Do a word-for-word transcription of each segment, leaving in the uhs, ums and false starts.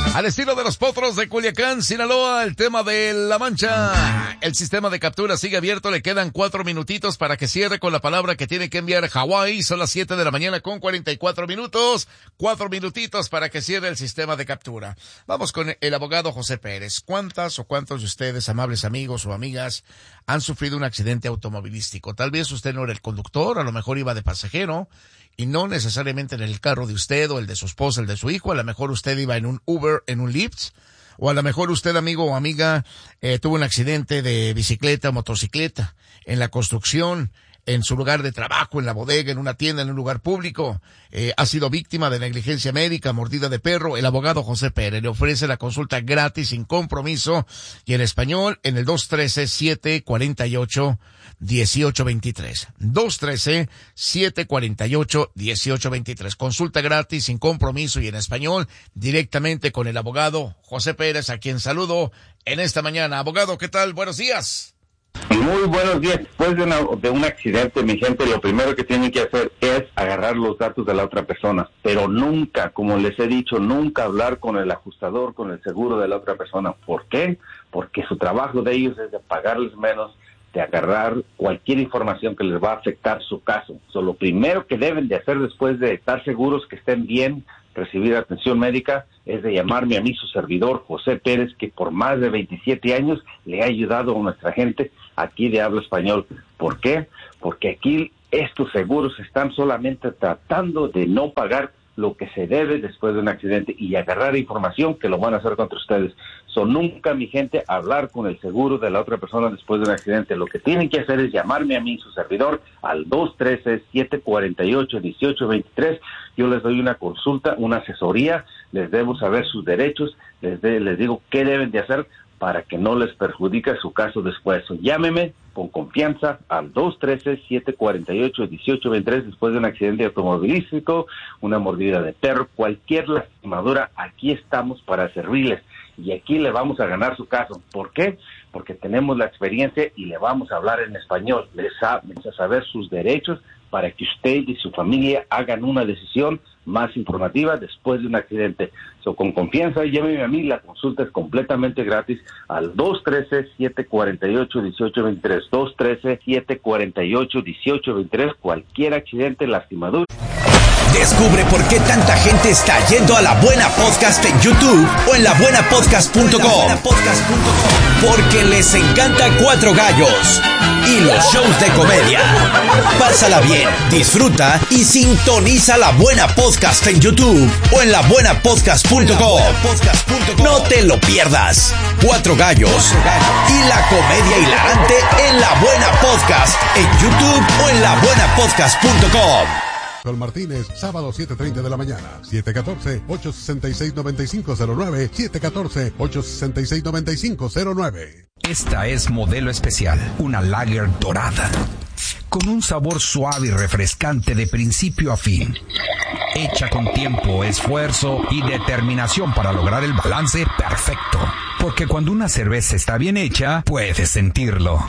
Al estilo de los Potros de Culiacán, Sinaloa, el tema de La Mancha. El sistema de captura sigue abierto, le quedan cuatro minutitos para que cierre con la palabra que tiene que enviar Hawái. Son las siete de la mañana con cuarenta y cuatro minutos. Cuatro minutitos para que cierre el sistema de captura. Vamos con el abogado José Pérez. ¿Cuántas o cuántos de ustedes, amables amigos o amigas, han sufrido un accidente automovilístico? Tal vez usted no era el conductor, a lo mejor iba de pasajero, y no necesariamente en el carro de usted o el de su esposa, el de su hijo. A lo mejor usted iba en un Uber, en un Lyft, o a lo mejor usted, amigo o amiga, eh, tuvo un accidente de bicicleta o motocicleta en la construcción, en su lugar de trabajo, en la bodega, en una tienda, en un lugar público. Eh, ha sido víctima de negligencia médica, mordida de perro. El abogado José Pérez le ofrece la consulta gratis, sin compromiso, y en español en el dos uno tres, siete cuatro ocho, uno ocho dos tres. dos uno tres, siete cuatro ocho, uno ocho dos tres. Consulta gratis, sin compromiso y en español, directamente con el abogado José Pérez, a quien saludo en esta mañana. Abogado, ¿qué tal? Buenos días. Muy buenos días. Después de, una, de un accidente, mi gente, lo primero que tienen que hacer es agarrar los datos de la otra persona, pero nunca, como les he dicho, nunca hablar con el ajustador, con el seguro de la otra persona. ¿Por qué? Porque su trabajo de ellos es de pagarles menos, de agarrar cualquier información que les va a afectar su caso. So, lo primero que deben de hacer después de estar seguros que estén bien, recibir atención médica, es de llamarme a mí, su servidor, José Pérez, que por más de veintisiete años le ha ayudado a nuestra gente aquí de habla español. ¿Por qué? Porque aquí estos seguros están solamente tratando de no pagar lo que se debe después de un accidente y agarrar información que lo van a hacer contra ustedes. So, nunca, mi gente, hablar con el seguro de la otra persona después de un accidente. Lo que tienen que hacer es llamarme a mí, su servidor, al dos uno tres, siete cuatro ocho, uno ocho dos tres. Yo les doy una consulta, una asesoría, les debo saber sus derechos, les, de, les digo qué deben de hacer para que no les perjudique su caso después. So, llámeme con confianza al dos uno tres, siete cuatro ocho, uno ocho dos tres después de un accidente automovilístico, una mordida de perro, cualquier lastimadura. Aquí estamos para servirles y aquí le vamos a ganar su caso. ¿Por qué? Porque tenemos la experiencia y le vamos a hablar en español. Les vamos a saber sus derechos para que usted y su familia hagan una decisión más informativa después de un accidente. So, con confianza, llámeme a mí, la consulta es completamente gratis al dos uno tres, siete cuatro ocho, uno ocho dos tres, dos uno tres, siete cuatro ocho, uno ocho dos tres, cualquier accidente, lastimadura. Descubre por qué tanta gente está yendo a La Buena Podcast en YouTube o en la buena podcast punto com. Porque les encanta Cuatro Gallos y los shows de comedia. Pásala bien, disfruta y sintoniza La Buena Podcast en YouTube o en la buena podcast punto com. No te lo pierdas. Cuatro Gallos y la comedia hilarante en La Buena Podcast en YouTube o en la buena podcast punto com. Sol Martínez, sábado siete treinta de la mañana, siete uno cuatro, ocho seis seis, nueve cinco cero nueve, siete uno cuatro, ocho seis seis, nueve cinco cero nueve. Esta es Modelo Especial, una lager dorada, con un sabor suave y refrescante de principio a fin, hecha con tiempo, esfuerzo y determinación para lograr el balance perfecto, porque cuando una cerveza está bien hecha, puedes sentirlo.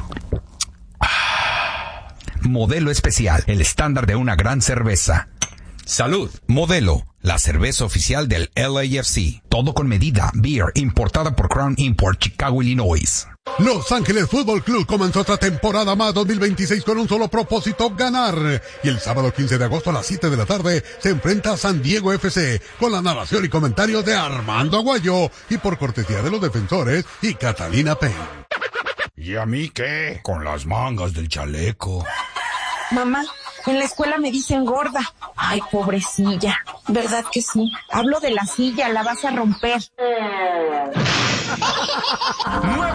Modelo Especial, el estándar de una gran cerveza. Salud. Modelo, la cerveza oficial del L A F C. Todo con medida. Beer, importada por Crown Import, Chicago, Illinois. Los Ángeles Fútbol Club comenzó otra temporada más dos mil veintiséis con un solo propósito: ganar. Y el sábado quince de agosto a las siete de la tarde se enfrenta a San Diego F C con la narración y comentarios de Armando Aguayo y por cortesía de los defensores y Catalina Payne. ¿Y a mí qué? Con las mangas del chaleco. Mamá, en la escuela me dicen gorda. Ay, pobrecilla. ¿Verdad que sí? Hablo de la silla, la vas a romper.